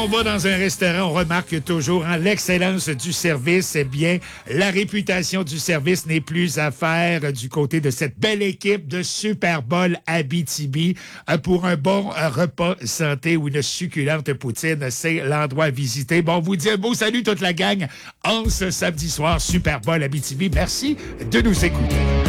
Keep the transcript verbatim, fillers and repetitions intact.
on va dans un restaurant, on remarque toujours hein, l'excellence du service. Eh bien, la réputation du service n'est plus à faire du côté de cette belle équipe de Super Bowl Abitibi. Euh, Pour un bon euh, repas santé ou une succulente poutine, c'est l'endroit à visiter. Bon, on vous dit un beau salut toute la gang en ce samedi soir, Super Bowl Abitibi. Merci de nous écouter.